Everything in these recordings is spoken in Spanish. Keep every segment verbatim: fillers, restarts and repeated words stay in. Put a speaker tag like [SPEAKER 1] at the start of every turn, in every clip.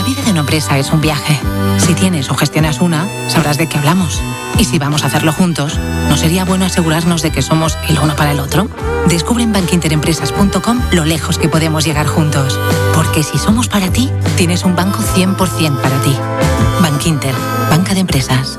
[SPEAKER 1] La vida de una empresa es un viaje. Si tienes o gestionas una, sabrás de qué hablamos. Y si vamos a hacerlo juntos, ¿no sería bueno asegurarnos de que somos el uno para el otro? Descubre en bankinterempresas punto com lo lejos que podemos llegar juntos. Porque si somos para ti, tienes un banco cien por ciento para ti. Bankinter, banca de empresas.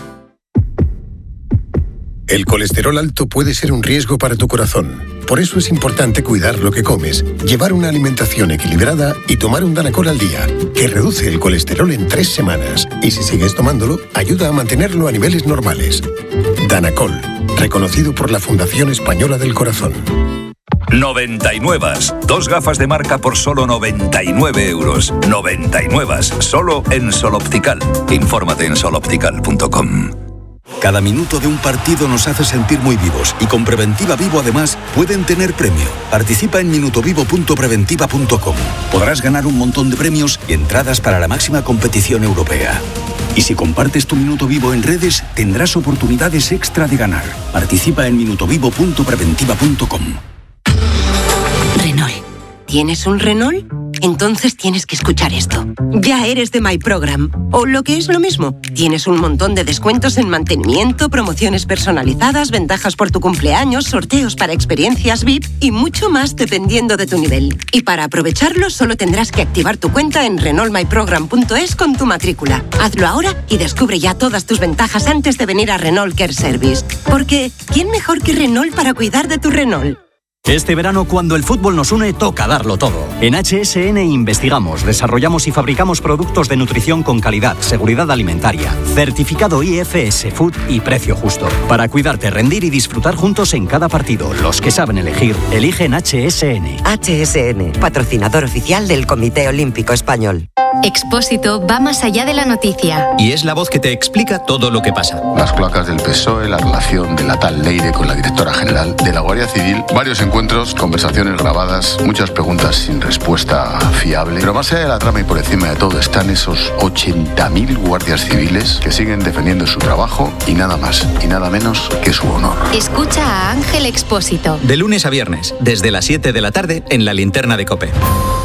[SPEAKER 2] El colesterol alto puede ser un riesgo para tu corazón. Por eso es importante cuidar lo que comes, llevar una alimentación equilibrada y tomar un Danacol al día, que reduce el colesterol en tres semanas. Y si sigues tomándolo, ayuda a mantenerlo a niveles normales. Danacol, reconocido por la Fundación Española del Corazón.
[SPEAKER 3] noventa y nueve. Dos gafas de marca por solo noventa y nueve euros. noventa y nueve. Solo en Sol Optical. Infórmate en sol optical punto com.
[SPEAKER 4] Cada minuto de un partido nos hace sentir muy vivos y con Preventiva Vivo además pueden tener premio. Participa en minutovivo punto preventiva punto com. Podrás ganar un montón de premios y entradas para la máxima competición europea. Y si compartes tu minuto vivo en redes, tendrás oportunidades extra de ganar. Participa en minutovivo punto preventiva punto com.
[SPEAKER 5] Renault. ¿Tienes un Renault? Entonces tienes que escuchar esto. Ya eres de My Program. O lo que es lo mismo, tienes un montón de descuentos en mantenimiento, promociones personalizadas, ventajas por tu cumpleaños, sorteos para experiencias V I P y mucho más dependiendo de tu nivel. Y para aprovecharlo solo tendrás que activar tu cuenta en renault my program punto es con tu matrícula. Hazlo ahora y descubre ya todas tus ventajas antes de venir a Renault Care Service. Porque, ¿quién mejor que Renault para cuidar de tu Renault?
[SPEAKER 6] Este verano, cuando el fútbol nos une, toca darlo todo. En H S N investigamos, desarrollamos y fabricamos productos de nutrición con calidad, seguridad alimentaria, certificado I F S Food y precio justo. Para cuidarte, rendir y disfrutar juntos en cada partido. Los que saben elegir, eligen H S N.
[SPEAKER 7] H S N, patrocinador oficial del Comité Olímpico Español.
[SPEAKER 8] Expósito va más allá de la noticia.
[SPEAKER 9] Y es la voz que te explica todo lo que pasa.
[SPEAKER 10] Las cloacas del P S O E, la relación de la tal Leire con la directora general de la Guardia Civil, varios encuentros, conversaciones grabadas, muchas preguntas sin respuesta fiable. Pero más allá de la trama y por encima de todo están esos ochenta mil guardias civiles que siguen defendiendo su trabajo y nada más y nada menos que su honor.
[SPEAKER 8] Escucha a Ángel Expósito.
[SPEAKER 9] De lunes a viernes, desde las siete de la tarde en La Linterna de COPE.